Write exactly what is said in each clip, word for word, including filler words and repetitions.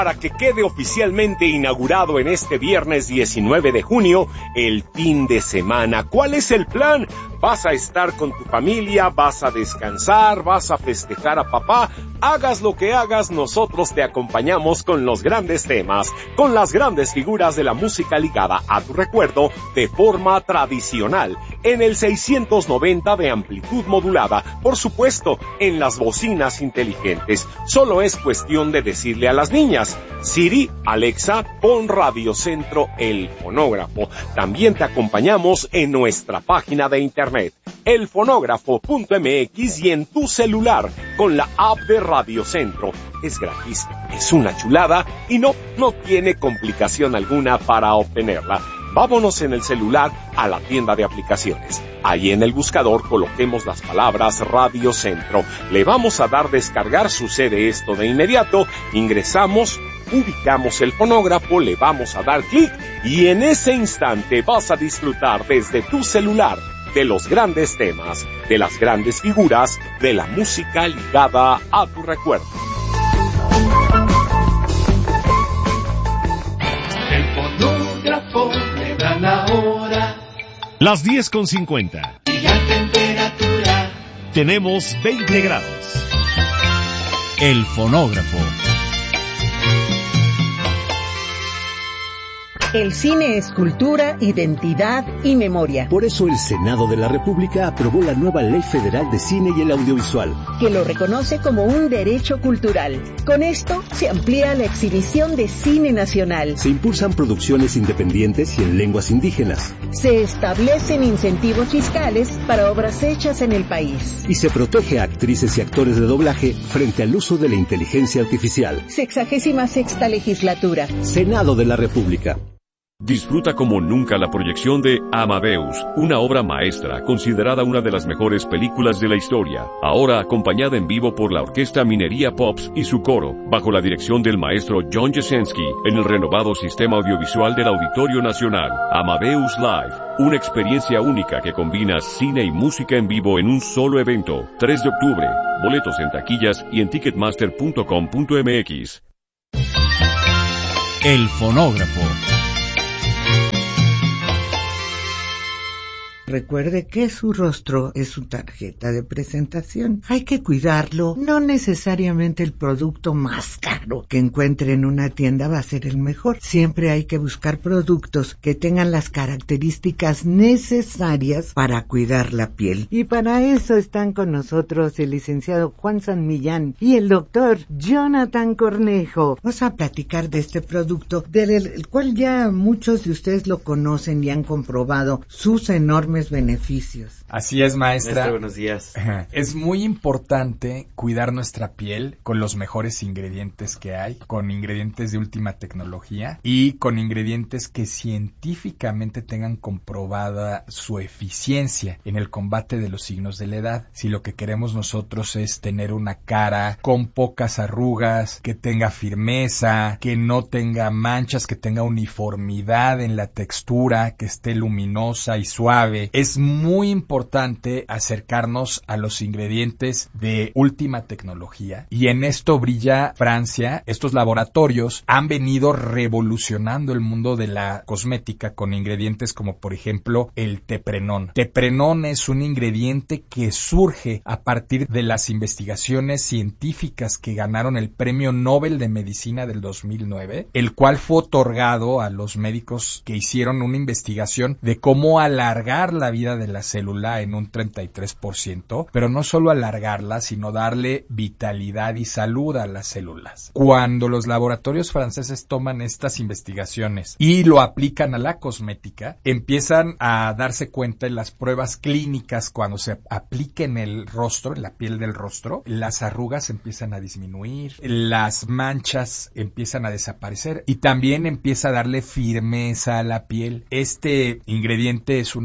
para que quede oficialmente inaugurado en este viernes diecinueve de junio el fin de semana. ¿Cuál es el plan? ¿Vas a estar con tu familia? ¿Vas a descansar? ¿Vas a festejar a papá? Hagas lo que hagas, nosotros te acompañamos con los grandes temas, con las grandes figuras de la música ligada a tu recuerdo de forma tradicional, en el seiscientos noventa de amplitud modulada, por supuesto, en las bocinas inteligentes. Solo es cuestión de decirle a las niñas: Siri, Alexa, pon Radio Centro El Fonógrafo. También te acompañamos en nuestra página de internet, el fonógrafo punto m x, y en tu celular con la app de Radio Centro. Es gratis, es una chulada y no, no tiene complicación alguna para obtenerla. Vámonos en el celular a la tienda de aplicaciones. Ahí en el buscador coloquemos las palabras Radio Centro. Le vamos a dar descargar, sucede esto de inmediato. Ingresamos, ubicamos el fonógrafo, le vamos a dar clic y en ese instante vas a disfrutar desde tu celular de los grandes temas, de las grandes figuras, de la música ligada a tu recuerdo. El fonógrafo le da la hora. Las diez con cincuenta. Y la temperatura. Tenemos veinte grados. El fonógrafo. El cine es cultura, identidad y memoria. Por eso el Senado de la República aprobó la nueva Ley Federal de Cine y el Audiovisual, que lo reconoce como un derecho cultural. Con esto se amplía la exhibición de cine nacional. Se impulsan producciones independientes y en lenguas indígenas. Se establecen incentivos fiscales para obras hechas en el país. Y se protege a actrices y actores de doblaje frente al uso de la inteligencia artificial. Sexagésima sexta legislatura. Senado de la República. Disfruta como nunca la proyección de Amadeus, una obra maestra considerada una de las mejores películas de la historia, ahora acompañada en vivo por la Orquesta Minería Pops y su coro, bajo la dirección del maestro John Jasenski, en el renovado sistema audiovisual del Auditorio Nacional. Amadeus Live, una experiencia única que combina cine y música en vivo en un solo evento. tres de octubre, boletos en taquillas y en ticketmaster punto com punto m x. El fonógrafo. Recuerde que su rostro es su tarjeta de presentación. Hay que cuidarlo. No necesariamente el producto más caro que encuentre en una tienda va a ser el mejor. Siempre hay que buscar productos que tengan las características necesarias para cuidar la piel. Y para eso están con nosotros el licenciado Juan San Millán y el doctor Jonathan Cornejo. Vamos a platicar de este producto, del cual ya muchos de ustedes lo conocen y han comprobado sus enormes beneficios. Así es, maestra. Maestra, buenos días. Es muy importante cuidar nuestra piel con los mejores ingredientes que hay, con ingredientes de última tecnología y con ingredientes que científicamente tengan comprobada su eficiencia en el combate de los signos de la edad. Si lo que queremos nosotros es tener una cara con pocas arrugas, que tenga firmeza, que no tenga manchas, que tenga uniformidad en la textura, que esté luminosa y suave, es muy importante acercarnos a los ingredientes de última tecnología, y en esto brilla Francia. Estos laboratorios han venido revolucionando el mundo de la cosmética con ingredientes como por ejemplo el teprenón. Teprenón es un ingrediente que surge a partir de las investigaciones científicas que ganaron el Premio Nobel de Medicina del dos mil nueve, el cual fue otorgado a los médicos que hicieron una investigación de cómo alargar la vida de la célula en un treinta y tres por ciento, pero no solo alargarla, sino darle vitalidad y salud a las células. Cuando los laboratorios franceses toman estas investigaciones y lo aplican a la cosmética, empiezan a darse cuenta en las pruebas clínicas, cuando se aplica en el rostro, en la piel del rostro, las arrugas empiezan a disminuir, las manchas empiezan a desaparecer y también empieza a darle firmeza a la piel. Este ingrediente es una sensación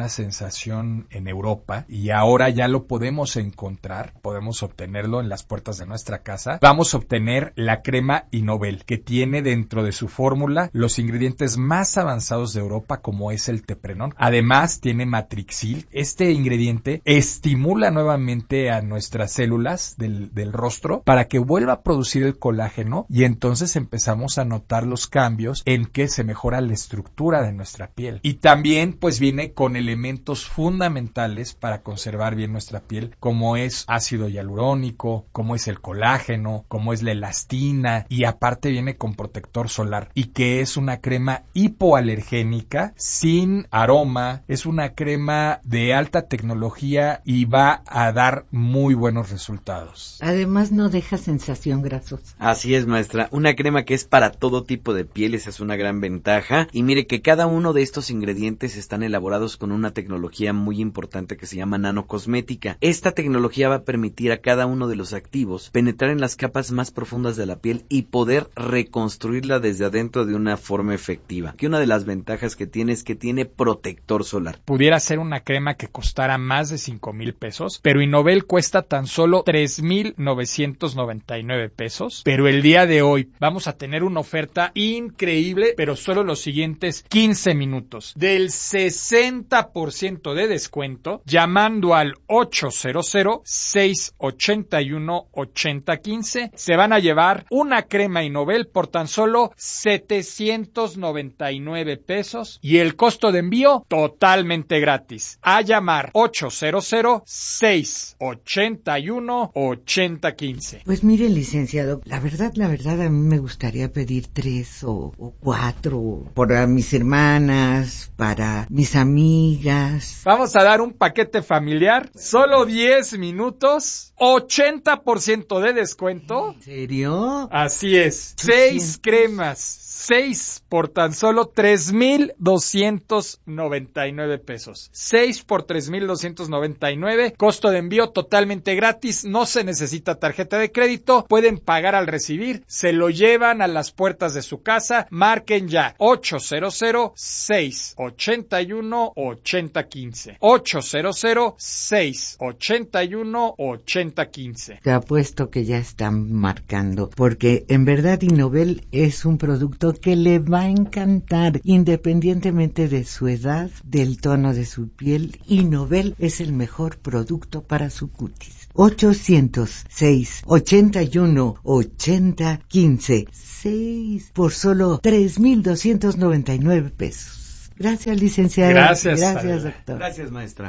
comercialización en Europa y ahora ya lo podemos encontrar, podemos obtenerlo en las puertas de nuestra casa. Vamos a obtener la crema Innovel, que tiene dentro de su fórmula los ingredientes más avanzados de Europa, como es el teprenón. Además, tiene matrixil. Este ingrediente estimula nuevamente a nuestras células del, del rostro para que vuelva a producir el colágeno, y entonces empezamos a notar los cambios en que se mejora la estructura de nuestra piel. Y también pues viene con elementos fundamentales para conservar bien nuestra piel, como es ácido hialurónico, como es el colágeno, como es la elastina, y aparte viene con protector solar, y que es una crema hipoalergénica sin aroma, es una crema de alta tecnología y va a dar muy buenos resultados. Además no deja sensación grasosa. Así es, maestra, una crema que es para todo tipo de piel, esa es una gran ventaja. Y mire que cada uno de estos ingredientes están elaborados con una tecnología muy importante que se llama nanocosmética. Esta tecnología va a permitir a cada uno de los activos penetrar en las capas más profundas de la piel y poder reconstruirla desde adentro de una forma efectiva. Que una de las ventajas que tiene es que tiene protector solar. Pudiera ser una crema que costara más de cinco mil pesos, pero Innovel cuesta tan solo tres mil novecientos noventa y nueve pesos. Pero el día de hoy vamos a tener una oferta increíble, pero solo los siguientes quince minutos. Del sesenta por ciento de descuento, llamando al ochocientos, seiscientos ochenta y uno, ochenta quince, se van a llevar una crema Innovel por tan solo setecientos noventa y nueve pesos y el costo de envío totalmente gratis. A llamar ochocientos, seiscientos ochenta y uno, ochenta quince. Pues mire, licenciado, la verdad, la verdad, a mí me gustaría pedir tres o, o cuatro para mis hermanas, para mis amigas. Vamos a dar un paquete familiar, solo diez minutos, ochenta por ciento de descuento. ¿En serio? Así es, seis cremas, seis por tan solo tres mil doscientos noventa y nueve pesos. seis por tres mil doscientos noventa y nueve, costo de envío totalmente gratis, no se necesita tarjeta de crédito, pueden pagar al recibir, se lo llevan a las puertas de su casa, marquen ya ochocientos, seiscientos ochenta y uno, ochenta quince. ochocientos, seiscientos ochenta y uno, ochenta quince. Te apuesto que ya están marcando, porque en verdad Innovel es un producto que le va a encantar, independientemente de su edad, del tono de su piel. Innovel es el mejor producto para su cutis. ochocientos, seiscientos ochenta y uno, ochenta quince. seis por solo tres mil doscientos noventa y nueve pesos. Gracias, licenciada. Gracias. Gracias, doctor. Gracias, maestra.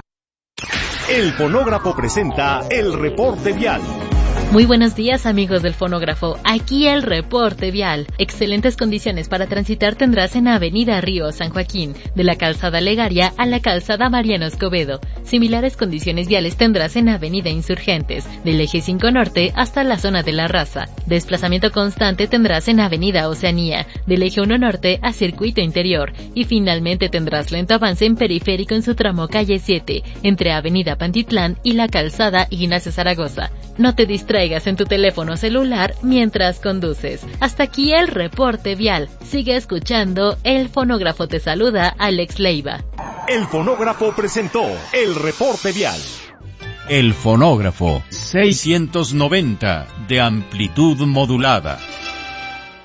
El fonógrafo presenta el reporte vial. Muy buenos días, amigos del fonógrafo. Aquí el reporte vial. Excelentes condiciones para transitar tendrás en Avenida Río San Joaquín, de la calzada Legaria a la calzada Mariano Escobedo. Similares condiciones viales tendrás en Avenida Insurgentes, del eje cinco Norte hasta la zona de La Raza. Desplazamiento constante tendrás en Avenida Oceanía, del eje uno Norte a Circuito Interior. Y finalmente tendrás lento avance en Periférico en su tramo calle siete, entre Avenida Pantitlán y la calzada Ignacio Zaragoza. No te distraigas en tu teléfono celular mientras conduces. Hasta aquí el reporte vial. Sigue escuchando, el fonógrafo te saluda, Alex Leiva. El fonógrafo presentó el reporte vial. El fonógrafo seiscientos noventa de amplitud modulada.